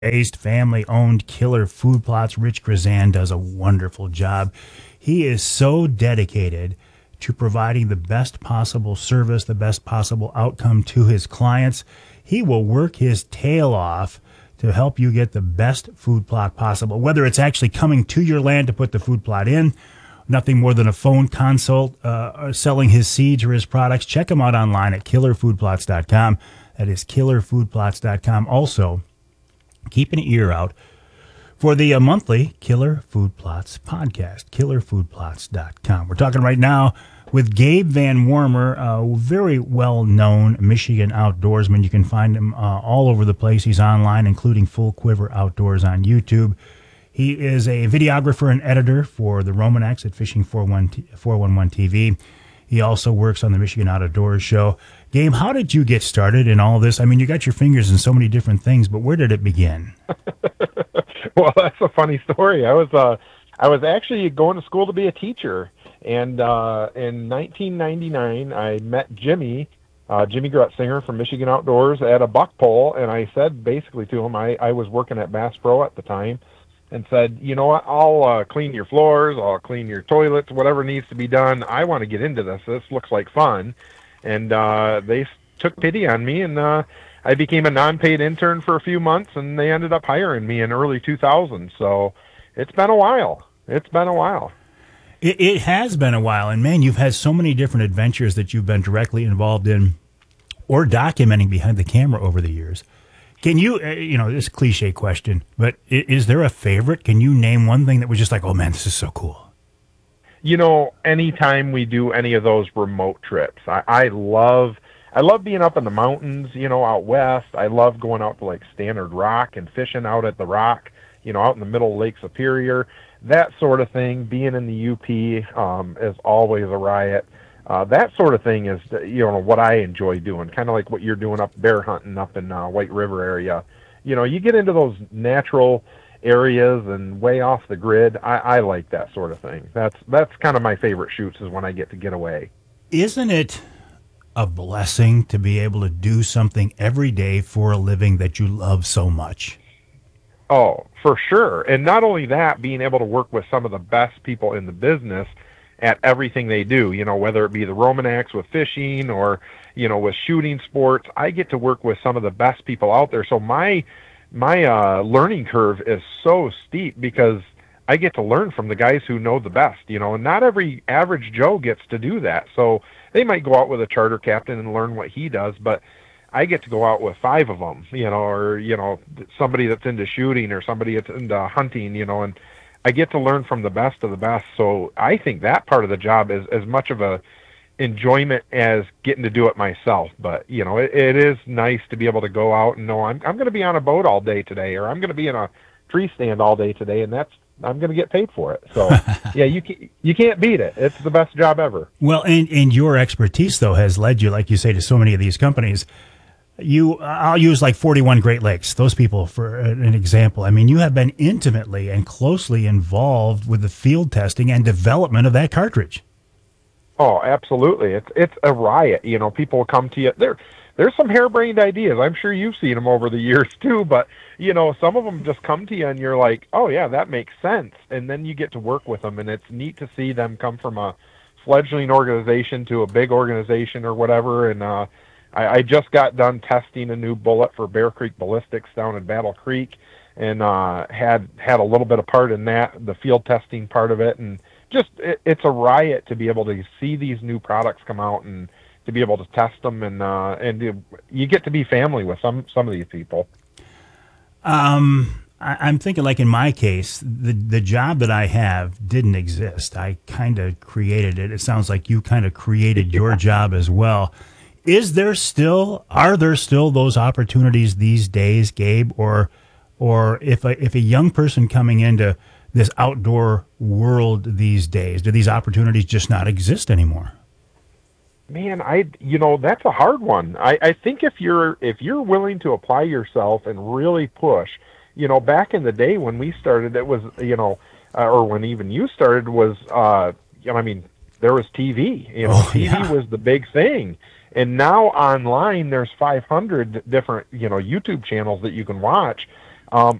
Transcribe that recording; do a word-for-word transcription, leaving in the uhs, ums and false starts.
Based, family owned Killer Food Plots. Rich Grazan does a wonderful job. He is so dedicated to providing the best possible service, the best possible outcome to his clients. He will work his tail off to help you get the best food plot possible, whether it's actually coming to your land to put the food plot in, nothing more than a phone consult, uh, or selling his seeds or his products. Check him out online at killer food plots dot com. That is killer food plots dot com. Also, keep an ear out for the uh, monthly Killer Food Plots podcast, killer food plots dot com. We're talking right now with Gabe Van Wormer, a very well-known Michigan outdoorsman. You can find him uh, all over the place. He's online, including Full Quiver Outdoors on YouTube. He is a videographer and editor for the Romanex at Fishing four one one T V. He also works on the Michigan Outdoors Show. Gabe, how did you get started in all this? I mean, you got your fingers in so many different things, but where did it begin? Well, that's a funny story. I was uh, I was actually going to school to be a teacher, and uh, in nineteen ninety-nine, I met Jimmy, uh, Jimmy Grutzinger from Michigan Outdoors at a buck pole, and I said basically to him, I, I was working at Bass Pro at the time, and said, you know what, I'll uh, clean your floors, I'll clean your toilets, whatever needs to be done. I want to get into this. This looks like fun. And uh, they took pity on me, and uh, I became a non-paid intern for a few months, and they ended up hiring me in early two thousand. So it's been a while. It's been a while. It, it has been a while. And, man, you've had so many different adventures that you've been directly involved in or documenting behind the camera over the years. Can you, uh, you know, this cliche question, but is, is there a favorite? Can you name one thing that was just like, oh, man, this is so cool? You know, anytime we do any of those remote trips, I, I love, I love being up in the mountains, you know, out west. I love going out to like Standard Rock and fishing out at the Rock, you know, out in the middle of Lake Superior, that sort of thing. Being in the U P um, is always a riot. Uh, that sort of thing is, you know, what I enjoy doing, kind of like what you're doing up bear hunting up in uh, White River area. You know, you get into those natural areas and way off the grid. I, I like that sort of thing. That's that's kind of my favorite shoots, is when I get to get away. Isn't it a blessing to be able to do something every day for a living that you love so much? Oh, for sure. And not only that, being able to work with some of the best people in the business at everything they do, you know, whether it be the Romanex with fishing or, you know, with shooting sports, I get to work with some of the best people out there. So my My uh, learning curve is so steep because I get to learn from the guys who know the best, you know, and not every average Joe gets to do that. So they might go out with a charter captain and learn what he does, but I get to go out with five of them, you know, or, you know, somebody that's into shooting or somebody that's into hunting, you know, and I get to learn from the best of the best. So I think that part of the job is as much of a enjoyment as getting to do it myself. But you know, it, it is nice to be able to go out and know I'm I'm going to be on a boat all day today, or I'm going to be in a tree stand all day today, and that's I'm going to get paid for it. So yeah, you can, you can't beat it. It's the best job ever. Well, and and your expertise though has led you, like you say, to so many of these companies. You, I'll use like forty-one Great Lakes, those people for an example. I mean, you have been intimately and closely involved with the field testing and development of that cartridge. Oh, absolutely. It's it's a riot. You know, people come to you. There, there's some harebrained ideas. I'm sure you've seen them over the years too. But you know, some of them just come to you, and you're like, oh yeah, that makes sense. And then you get to work with them, and it's neat to see them come from a fledgling organization to a big organization or whatever. And uh, I, I just got done testing a new bullet for Bear Creek Ballistics down in Battle Creek, and uh, had had a little bit of part in that, the field testing part of it, and just it, it's a riot to be able to see these new products come out and to be able to test them, and uh, and you, you get to be family with some some of these people. Um, I, I'm thinking, like in my case, the the job that I have didn't exist. I kind of created it. It sounds like you kind of created your job as well. Is there still are there still those opportunities these days, Gabe, or or if a if a young person coming into this outdoor world these days, do these opportunities just not exist anymore? Man, I you know that's a hard one. I, I think if you're if you're willing to apply yourself and really push, you know, back in the day when we started, it was you know, uh, or when even you started was, uh, you know, I mean, there was T V. You know, oh, T V yeah. was the big thing, and now online there's five hundred different you know YouTube channels that you can watch. Um,